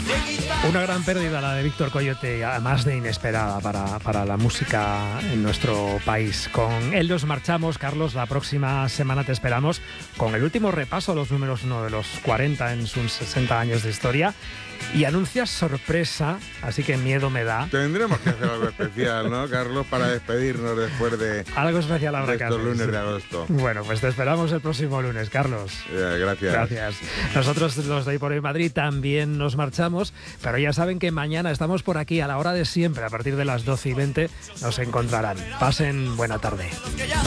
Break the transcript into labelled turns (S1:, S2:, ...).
S1: Una gran pérdida la de Víctor Coyote, además de inesperada para la música en nuestro país. Con él nos marchamos, Carlos. La próxima semana te esperamos con el último repaso a los números 1 de los 40 en sus 60 años de historia. Y anuncias sorpresa, así que miedo me da.
S2: Tendremos que hacer algo especial, ¿no, Carlos? Para despedirnos después de
S1: algo especial habrá que hacer.
S2: Estos lunes de agosto.
S1: Bueno, pues te esperamos el próximo lunes, Carlos.
S2: Gracias.
S1: Gracias. Nosotros, los de Hoy por Hoy Madrid, también nos marchamos, pero ya saben que mañana estamos por aquí a la hora de siempre, a partir de las 12:20 nos encontrarán. Pasen buena tarde.